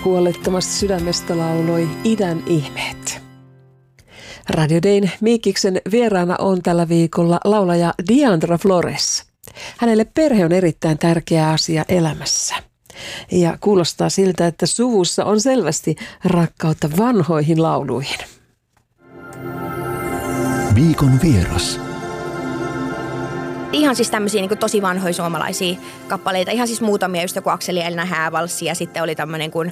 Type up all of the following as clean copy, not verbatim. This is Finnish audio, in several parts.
Kuollettomasta sydämestä lauloi Idän ihmeet. Radio Dayn Miikiksen vieraana on tällä viikolla laulaja Diandra Flores. Hänelle perhe on erittäin tärkeä asia elämässä. Ja kuulostaa siltä, että suvussa on selvästi rakkautta vanhoihin lauluihin. Viikon vieras. Ihan siis tämmöisiä niin kuin tosi vanhoja suomalaisia kappaleita. Ihan siis muutamia, just joku Akseli Elina Häävalssi ja sitten oli tämmöinen kuin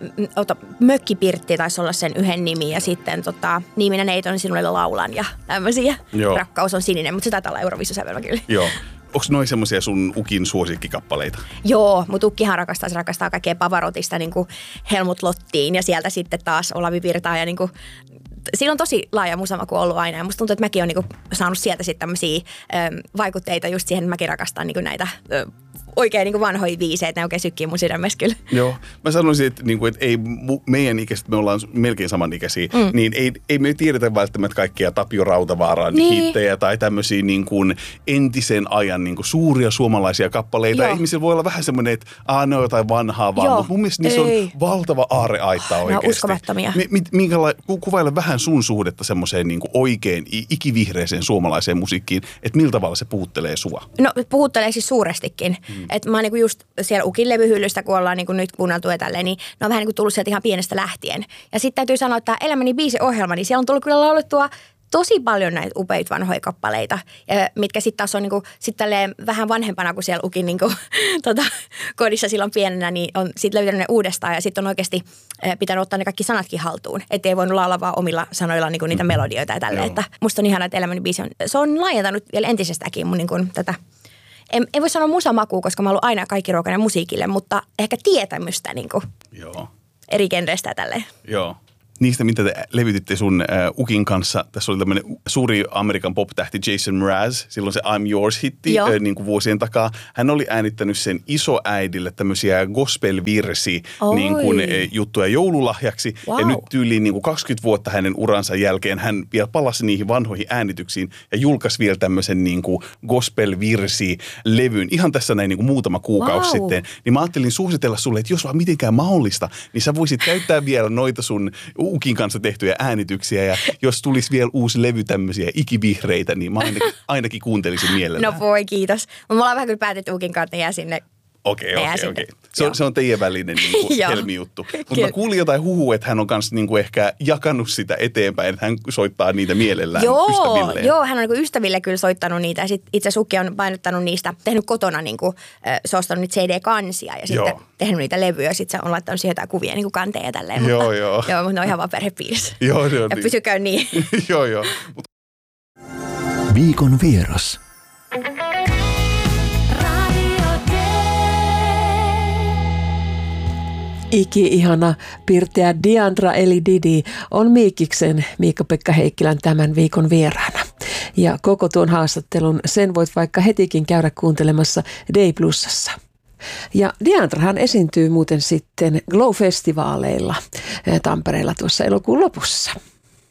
Mökkipirtti taisi olla sen yhden nimi. Ja sitten Niiminä neitonen sinulle laulan ja tämmöisiä. Joo. Rakkaus on sininen, mutta se taitaa olla Euroviisusävelmä kyllä. Joo. Onko noi semmoisia sun Ukin suosikkikappaleita? Joo, mutta Ukkihan rakastaa kaikkea Pavarotista niin kuin Helmut Lottiin ja sieltä sitten taas Olavi Virtaa ja niin kuin sillä on tosi laaja musamaku ollut aina ja musta tuntuu, että mäkin olen niinku saanut sieltä sitten tämmöisiä vaikutteita just siihen, että mäkin rakastan niinku näitä oikein niinku vanhoja biisejä, ne oikein sykkii mun sydämessä kyllä. Joo, mä sanoisin, että, niinku, että ei meidän ikäiset, me ollaan melkein samanikäisiä, niin ei me tiedetä välttämättä kaikkia Tapio Rautavaaran hittejä tai tämmöisiä niinku entisen ajan niinku suuria suomalaisia kappaleita. Joo. Ihmisillä voi olla vähän semmoinen, että ne on jotain vanhaa vaan, mutta mun mielestä niissä on valtava aarreaitta oikeasti. Ne on uskomattomia. Kuvaile vähän sun suhdetta semmoiseen niinku oikein ikivihreeseen suomalaiseen musiikkiin, että millä tavalla se puhuttelee sua? No puhuttelee siis suurestikin. Että mä oon niinku just siellä Ukin levyhyllystä, kun ollaan niinku nyt kuunneltu ja tälleen, niin ne on vähän niinku tullut sieltä ihan pienestä lähtien. Ja sitten täytyy sanoa, että Elämäni biisiohjelma, niin siellä on tullut kyllä laulettua tosi paljon näitä upeita vanhoja kappaleita, mitkä sitten taas on niinku, vähän vanhempana kuin siellä Ukin niinku, kodissa silloin pienenä, niin on sitten löytänyt ne uudestaan ja sitten on oikeasti pitänyt ottaa ne kaikki sanatkin haltuun. Että ei voinut laulaa vaan omilla sanoilla niinku niitä melodioita ja tälleen. Että musta on ihana, että Elämäni biisi on laajentanut vielä entisestäkin mun niinku tätä. En voi sanoa musamakua, koska mä oon ollut aina kaikkiruokainen musiikille, mutta ehkä tietämystä niinku eri genreistä ja tälleen. Joo. Niistä, mitä te levytitte sun Ukin kanssa, tässä oli tämmöinen suuri Amerikan pop-tähti Jason Mraz, silloin se I'm Yours-hitti niin kuin vuosien takaa. Hän oli äänittänyt sen isoäidille tämmöisiä gospel-virsi niin kuin juttuja joululahjaksi. Wow. Ja nyt tyyliin niin kuin 20 vuotta hänen uransa jälkeen hän vielä palasi niihin vanhoihin äänityksiin ja julkaisi vielä tämmöisen niin kuin gospel-virsi-levyn. Ihan tässä näin niin kuin muutama kuukausi sitten. Niin mä ajattelin suositella sulle, että jos vaan mitenkään mahdollista, niin sä voisit käyttää vielä noita sun Ukin kanssa tehtyjä äänityksiä ja jos tulisi vielä uusi levy tämmöisiä ikivihreitä, niin mä ainakin kuuntelisin mielellään. No voi, kiitos. Me ollaan vähän kyllä päätetty Ukin kanssa, että jää sinne. Okei. Se on teidän välinen niin helmijuttu. Mutta mä kuulin jotain huhua, että hän on kanssa niin kuin ehkä jakanut sitä eteenpäin, että hän soittaa niitä mielellään ystävilleen. Joo, hän on niin kuin ystäville kyllä soittanut niitä ja sitten itse Ukki on painottanut niistä, tehnyt kotona, niin kuin, se on ostanut niitä CD-kansia ja sitten tehnyt niitä levyjä ja sitten se on laittanut siihen jotain kuvia niin kuin kanteen ja tälleen. Joo, mutta ne on ihan vaan perhepiirissä. Joo, se on ja niin. Pysykää niin. Joo. Viikon vieras. Iki-ihana pirteä Diandra eli Didi on Miikiksen Miikka-Pekka Heikkilän tämän viikon vieraana. Ja koko tuon haastattelun sen voit vaikka hetikin käydä kuuntelemassa Day Plusassa. Ja Diandrahan esiintyy muuten sitten Glow-festivaaleilla Tampereella tuossa elokuun lopussa.